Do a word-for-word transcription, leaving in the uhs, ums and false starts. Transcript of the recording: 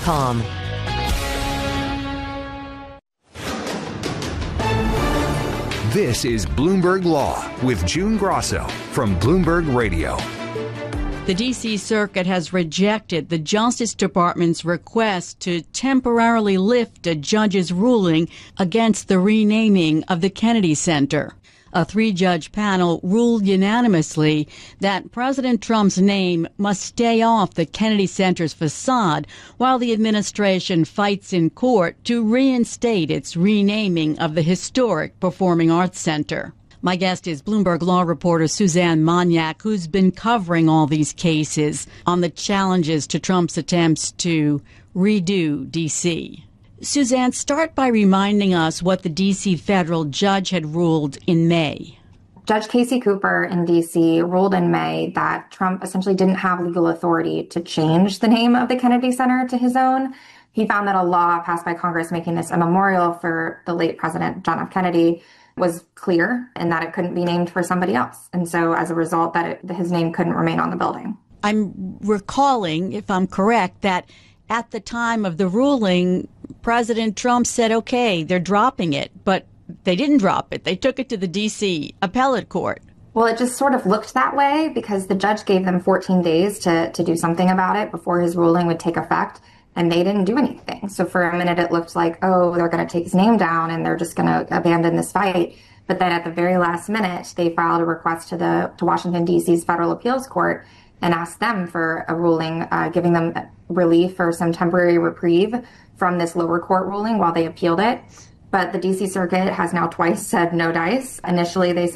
com. This is Bloomberg Law with June Grosso from Bloomberg Radio. The D C Circuit has rejected the Justice Department's request to temporarily lift a judge's ruling against the renaming of the Kennedy Center. A three-judge panel ruled unanimously that President Trump's name must stay off the Kennedy Center's facade while the administration fights in court to reinstate its renaming of the historic Performing Arts Center. My guest is Bloomberg Law reporter Suzanne Moniak, who's been covering all these cases on the challenges to Trump's attempts to redo D C. Suzanne, start by reminding us what the D C federal judge had ruled in May. Judge Casey Cooper in D C ruled in May that Trump essentially didn't have legal authority to change the name of the Kennedy Center to his own. He found that a law passed by Congress making this a memorial for the late President John F. Kennedy was clear and that it couldn't be named for somebody else. And so as a result, that it, his name couldn't remain on the building. I'm recalling, if I'm correct, that at the time of the ruling, President Trump said, okay, they're dropping it, but they didn't drop it. They took it to the D C appellate court. Well, it just sort of looked that way because the judge gave them fourteen days to, to do something about it before his ruling would take effect. And they didn't do anything. So for a minute, it looked like, oh, they're going to take his name down and they're just going to abandon this fight. But then at the very last minute, they filed a request to the to Washington, D C's Federal Appeals Court and asked them for a ruling, uh, giving them relief or some temporary reprieve from this lower court ruling while they appealed it. But the D C Circuit has now twice said no dice. Initially, they